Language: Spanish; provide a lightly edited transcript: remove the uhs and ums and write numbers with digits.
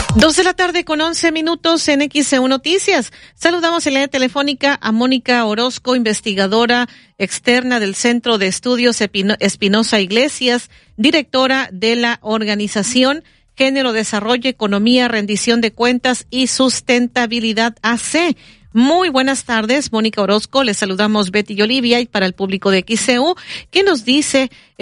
2:11 en XEU Noticias. Saludamos en la telefónica a Mónica Orozco, investigadora externa del Centro de Estudios Espinosa Iglesias, directora de la organización Género, Desarrollo, Economía, Rendición de Cuentas y Sustentabilidad AC. Muy buenas tardes, Mónica Orozco. Les saludamos Betty y Olivia y para el público de XEU, ¿qué nos dice